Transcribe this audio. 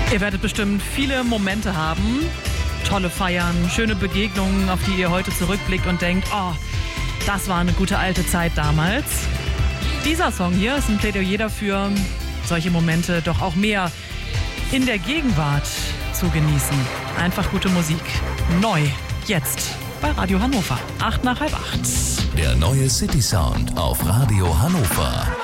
Ihr werdet bestimmt viele Momente haben, tolle Feiern, schöne Begegnungen, auf die ihr heute zurückblickt und denkt, oh, das war eine gute alte Zeit damals. Dieser Song hier ist ein Plädoyer dafür, solche Momente doch auch mehr in der Gegenwart zu genießen. Einfach gute Musik. Neu, jetzt bei Radio Hannover. 7:55. Der neue City Sound auf Radio Hannover.